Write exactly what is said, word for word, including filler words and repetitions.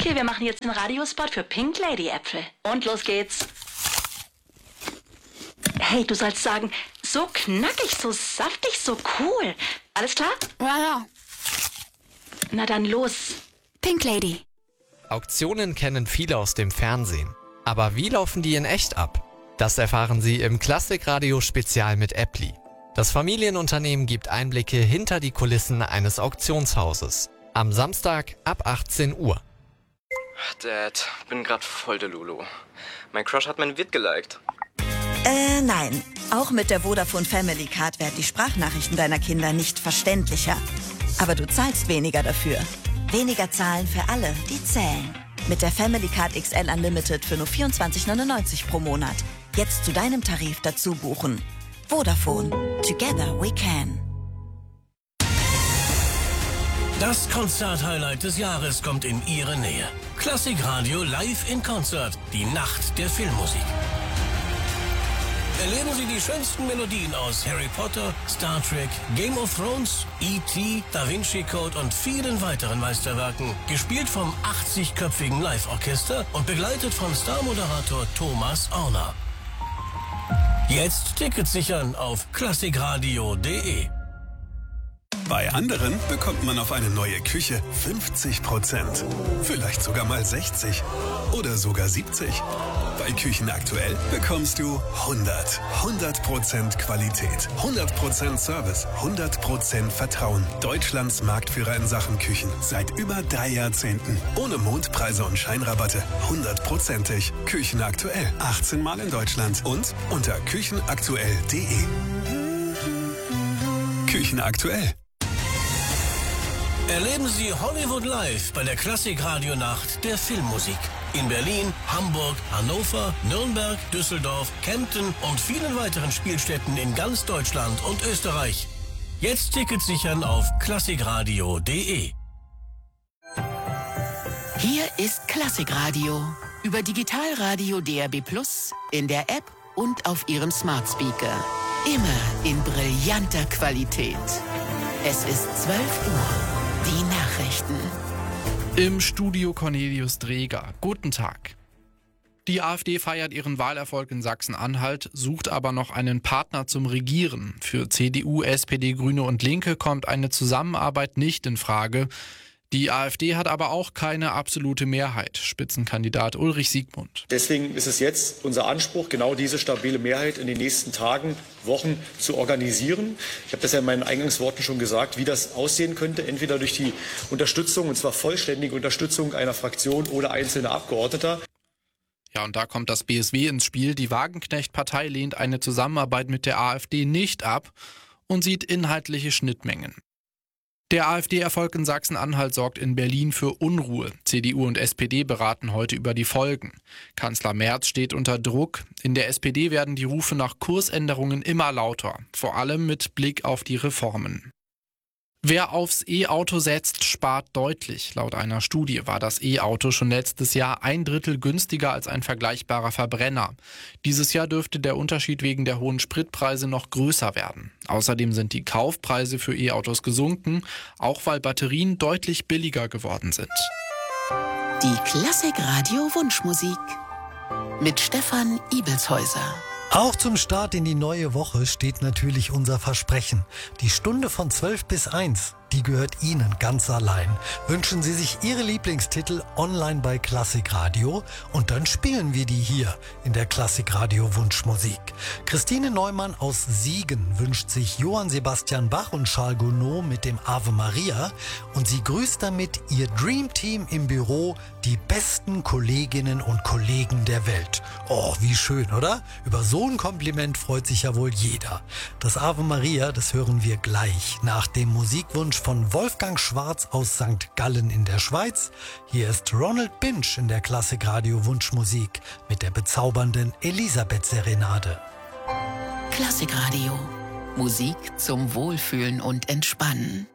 Okay, wir machen jetzt einen Radiospot für Pink Lady Äpfel. Und los geht's. Hey, du sollst sagen, so knackig, so saftig, so cool. Alles klar? Ja, ja. Na dann los. Pink Lady. Auktionen kennen viele aus dem Fernsehen. Aber wie laufen die in echt ab? Das erfahren Sie im Klassikradio-Spezial mit Äppli. Das Familienunternehmen gibt Einblicke hinter die Kulissen eines Auktionshauses. Am Samstag ab achtzehn Uhr. Dad, bin grad voll der Lulu. Mein Crush hat mein Vid geliked. Äh, nein. Auch mit der Vodafone Family Card werden die Sprachnachrichten deiner Kinder nicht verständlicher. Aber du zahlst weniger dafür. Weniger zahlen für alle, die zählen. Mit der Family Card X L Unlimited für nur vierundzwanzig neunundneunzig pro Monat. Jetzt zu deinem Tarif dazu buchen. Vodafone. Together we can. Das Konzert-Highlight des Jahres kommt in Ihre Nähe. Klassikradio live in Konzert. Die Nacht der Filmmusik. Erleben Sie die schönsten Melodien aus Harry Potter, Star Trek, Game of Thrones, E T, Da Vinci Code und vielen weiteren Meisterwerken. Gespielt vom achtzigköpfigen Live-Orchester und begleitet von Star-Moderator Thomas Auner. Jetzt Tickets sichern auf klassikradio punkt de. Bei anderen bekommt man auf eine neue Küche fünfzig Prozent. Vielleicht sogar mal sechzig oder sogar siebzig. Bei Küchen aktuell bekommst du hundert. hundert Prozent Qualität, hundert Prozent Service, hundert Prozent Vertrauen. Deutschlands Marktführer in Sachen Küchen. Seit über drei Jahrzehnten. Ohne Mondpreise und Scheinrabatte. hundertprozentig. Küchen aktuell. achtzehn Mal in Deutschland und unter küchenaktuell punkt de. Küchen aktuell. Erleben Sie Hollywood live bei der Klassikradio-Nacht der Filmmusik. In Berlin, Hamburg, Hannover, Nürnberg, Düsseldorf, Kempten und vielen weiteren Spielstätten in ganz Deutschland und Österreich. Jetzt Tickets sichern auf klassikradio punkt de. Hier ist Klassikradio. Über Digitalradio D A B plus, in der App und auf Ihrem Smart Speaker. Immer in brillanter Qualität. Es ist zwölf Uhr. Die Nachrichten. Im Studio Cornelius Dreger. Guten Tag. Die AfD feiert ihren Wahlerfolg in Sachsen-Anhalt, sucht aber noch einen Partner zum Regieren. Für C D U, S P D, Grüne und Linke kommt eine Zusammenarbeit nicht in Frage. Die AfD hat aber auch keine absolute Mehrheit, Spitzenkandidat Ulrich Siegmund. Deswegen ist es jetzt unser Anspruch, genau diese stabile Mehrheit in den nächsten Tagen, Wochen zu organisieren. Ich habe das ja in meinen Eingangsworten schon gesagt, wie das aussehen könnte. Entweder durch die Unterstützung, und zwar vollständige Unterstützung einer Fraktion oder einzelner Abgeordneter. Ja, und da kommt das B S W ins Spiel. Die Wagenknecht-Partei lehnt eine Zusammenarbeit mit der AfD nicht ab und sieht inhaltliche Schnittmengen. Der AfD-Erfolg in Sachsen-Anhalt sorgt in Berlin für Unruhe. C D U und S P D beraten heute über die Folgen. Kanzler Merz steht unter Druck. In der S P D werden die Rufe nach Kursänderungen immer lauter, vor allem mit Blick auf die Reformen. Wer aufs E-Auto setzt, spart deutlich. Laut einer Studie war das E-Auto schon letztes Jahr ein Drittel günstiger als ein vergleichbarer Verbrenner. Dieses Jahr dürfte der Unterschied wegen der hohen Spritpreise noch größer werden. Außerdem sind die Kaufpreise für E-Autos gesunken, auch weil Batterien deutlich billiger geworden sind. Die Klassikradio Wunschmusik mit Stefan Ibelshäuser. Auch zum Start in die neue Woche steht natürlich unser Versprechen. Die Stunde von zwölf bis eins, die gehört Ihnen ganz allein. Wünschen Sie sich Ihre Lieblingstitel online bei Klassikradio und dann spielen wir die hier in der Klassikradio Wunschmusik. Christine Neumann aus Siegen wünscht sich Johann Sebastian Bach und Charles Gounod mit dem Ave Maria und sie grüßt damit ihr Dream Team im Büro, die besten Kolleginnen und Kollegen der Welt. Oh, wie schön, oder? Über so ein Kompliment freut sich ja wohl jeder. Das Ave Maria, das hören wir gleich nach dem Musikwunsch von Wolfgang Schwarz aus Sankt Gallen in der Schweiz. Hier ist Ronald Binch in der Klassikradio Wunschmusik mit der bezaubernden Elisabeth Serenade. Klassikradio. Musik zum Wohlfühlen und Entspannen.